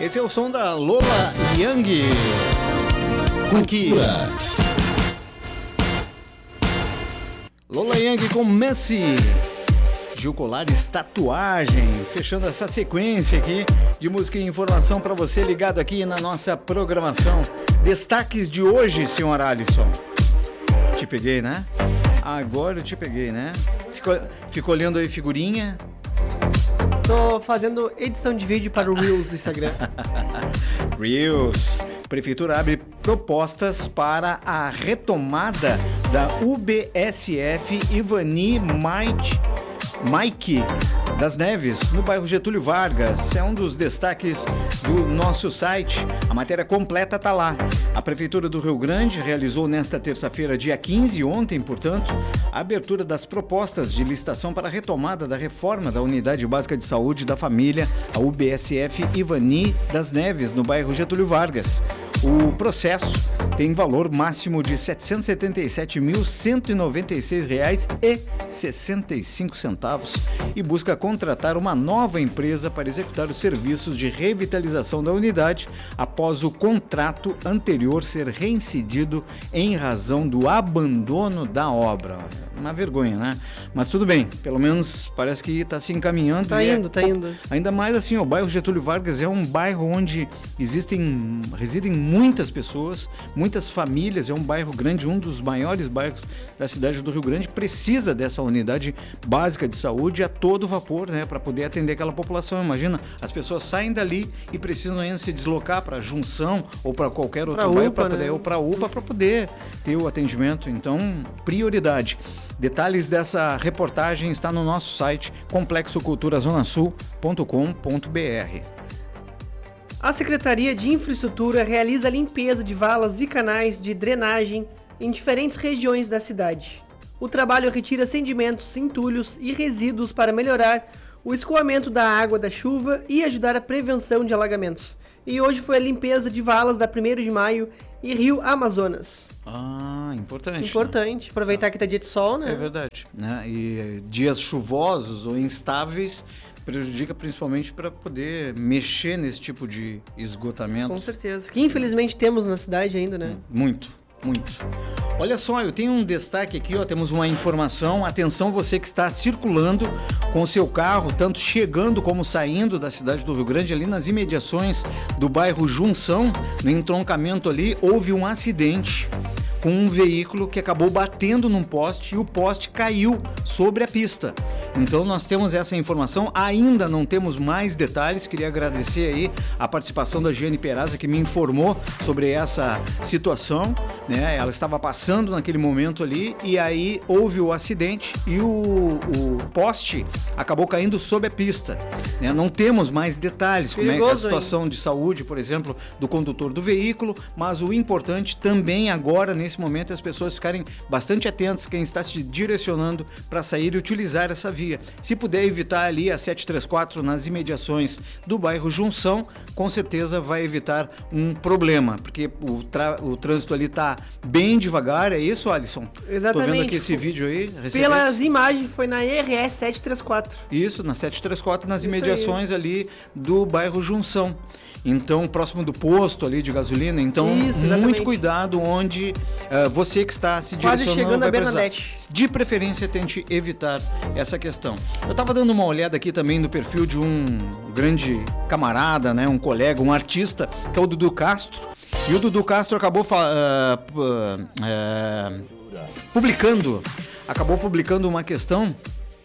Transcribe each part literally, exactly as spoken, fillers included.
Esse é o som da Lola Young. Aqui. Lola Young com Messi. Gil Colares, Tatuagem. Fechando essa sequência aqui de música e informação para você ligado aqui na nossa programação. Destaques de hoje, senhor Alisson. Te peguei, né? Agora eu te peguei, né? Ficou, ficou olhando aí figurinha? Tô fazendo edição de vídeo para o Reels do Instagram. Reels. Prefeitura abre propostas para a retomada da U B S F Ivani Mike, Mike das Neves, no bairro Getúlio Vargas. É um dos destaques do nosso site. A matéria completa está lá. A Prefeitura do Rio Grande realizou nesta terça-feira, dia quinze, ontem, portanto, a abertura das propostas de licitação para a retomada da reforma da Unidade Básica de Saúde da Família, a U B S F Ivani das Neves, no bairro Getúlio Vargas. O processo tem valor máximo de setecentos e setenta e sete mil, cento e noventa e seis reais e sessenta e cinco centavos e busca contratar uma nova empresa para executar os serviços de revitalização da unidade após o contrato anterior ser reincidido em razão do abandono da obra. Uma vergonha, né? Mas tudo bem, pelo menos parece que está se encaminhando. Tá indo, é, tá indo. Ainda mais assim, o bairro Getúlio Vargas é um bairro onde existem, residem muitas pessoas, muitas famílias, é um bairro grande, um dos maiores bairros da cidade do Rio Grande, precisa dessa unidade básica de saúde a todo vapor, né, para poder atender aquela população. Imagina, as pessoas saem dali e precisam ainda se deslocar para Junção ou para qualquer outro pra bairro, UPA, para poder, né? ou para UPA para poder ter o atendimento. Então, prioridade. Detalhes dessa reportagem está no nosso site complexo cultura zona sul ponto com ponto b r. A Secretaria de Infraestrutura realiza a limpeza de valas e canais de drenagem em diferentes regiões da cidade. O trabalho retira sedimentos, entulhos e resíduos para melhorar o escoamento da água da chuva e ajudar a prevenção de alagamentos. E hoje foi a limpeza de valas da primeiro de maio e Rio Amazonas. Ah, importante. Importante. Né? Aproveitar que tá dia de sol, né? É verdade. Né? E dias chuvosos ou instáveis prejudica principalmente para poder mexer nesse tipo de esgotamento. Com certeza. Que infelizmente temos na cidade ainda, né? Muito, muito. Olha só, eu tenho um destaque aqui, ó, temos uma informação. Atenção, você que está circulando com o seu carro, tanto chegando como saindo da cidade do Rio Grande, ali nas imediações do bairro Junção, no entroncamento ali, houve um acidente com um veículo que acabou batendo num poste e o poste caiu sobre a pista. Então nós temos essa informação, ainda não temos mais detalhes. Queria agradecer aí a participação da Giane Peraza, que me informou sobre essa situação, né? Ela estava passando naquele momento ali e aí houve o acidente e o, o poste acabou caindo sobre a pista, né? Não temos mais detalhes, como Perigoso, é que a situação hein? de saúde, por exemplo, do condutor do veículo, mas o importante também agora, nesse momento, é as pessoas ficarem bastante atentas, quem está se direcionando para sair e utilizar essa via. Se puder evitar ali a sete três quatro nas imediações do bairro Junção, com certeza vai evitar um problema, porque o, tra- o trânsito ali está bem devagar, é isso, Alisson? Exatamente. Tô vendo aqui esse vídeo aí. Pelas imagens, foi na E R S sete três quatro. Isso, na sete três quatro, nas isso imediações aí. ali do bairro Junção. Então, próximo do posto ali de gasolina. Então, Isso, muito exatamente. cuidado onde uh, você que está se Quase direcionando chegando a vai Bernadette. precisar. De preferência, tente evitar essa questão. Eu estava dando uma olhada aqui também no perfil de um grande camarada, né, um colega, um artista, que é o Dudu Castro. E o Dudu Castro acabou uh, uh, uh, publicando, acabou publicando uma questão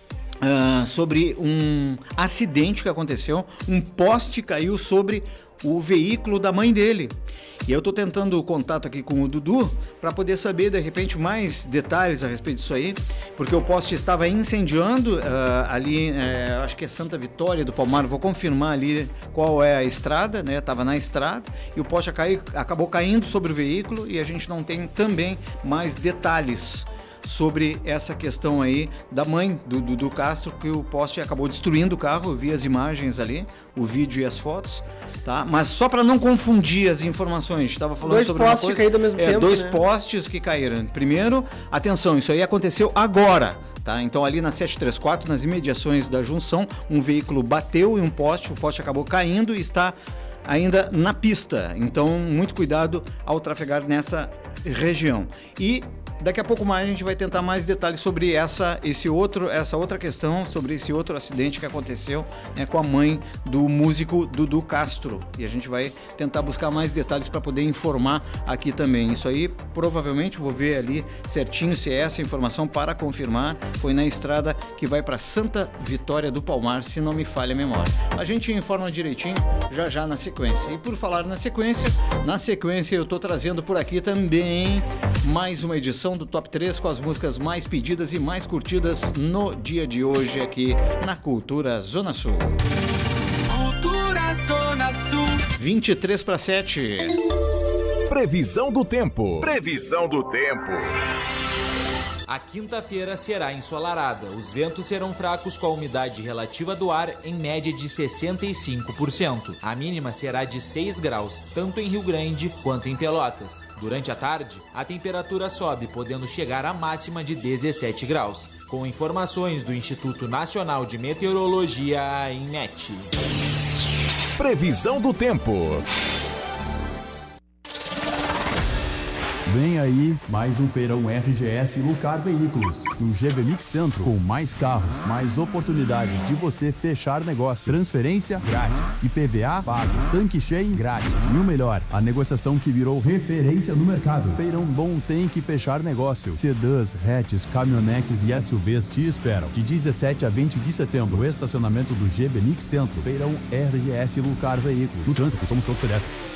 uh, sobre um acidente que aconteceu. Um poste caiu sobre o veículo da mãe dele. E eu tô tentando contato aqui com o Dudu para poder saber, de repente, mais detalhes a respeito disso aí, porque o poste estava incendiando uh, ali, uh, acho que é Santa Vitória do Palmar, vou confirmar ali qual é a estrada, né? Tava na estrada e o poste cai, acabou caindo sobre o veículo e a gente não tem também mais detalhes sobre essa questão aí da mãe do Dudu Castro, que o poste acabou destruindo o carro. Eu vi as imagens ali, o vídeo e as fotos, tá? Mas só para não confundir as informações, a gente estava falando dois sobre uma postes coisa, caídos ao mesmo é, tempo, dois né? postes que caíram. Primeiro, atenção, isso aí aconteceu agora, tá? Então ali na sete três quatro, nas imediações da Junção, um veículo bateu em um poste, o poste acabou caindo e está ainda na pista. Então, muito cuidado ao trafegar nessa região. E daqui a pouco mais a gente vai tentar mais detalhes sobre essa, esse outro, essa outra questão, sobre esse outro acidente que aconteceu, né, com a mãe do músico Dudu Castro. E a gente vai tentar buscar mais detalhes para poder informar aqui também. Isso aí, provavelmente, vou ver ali certinho se é essa informação para confirmar. Foi na estrada que vai para Santa Vitória do Palmar, se não me falha a memória. A gente informa direitinho já já na sequência. E por falar na sequência, na sequência eu tô trazendo por aqui também mais uma edição do Top três com as músicas mais pedidas e mais curtidas no dia de hoje aqui na Cultura Zona Sul. Cultura Zona Sul. vinte e três para sete. Previsão do tempo. Previsão do tempo. A quinta-feira será ensolarada. Os ventos serão fracos com a umidade relativa do ar em média de sessenta e cinco por cento. A mínima será de seis graus, tanto em Rio Grande quanto em Pelotas. Durante a tarde, a temperatura sobe, podendo chegar à máxima de dezessete graus. Com informações do Instituto Nacional de Meteorologia, a INMET. Previsão do tempo. Vem aí mais um feirão R G S Lucar Veículos, no G B Mix Centro, com mais carros, mais oportunidade de você fechar negócio, transferência grátis, I P V A pago, tanque cheio grátis. E o melhor, a negociação que virou referência no mercado. Feirão bom tem que fechar negócio. Sedãs, hatches, caminhonetes e S U Vs te esperam. De dezessete a vinte de setembro, no estacionamento do G B Mix Centro. Feirão R G S Lucar Veículos. No trânsito, somos todos pedestres.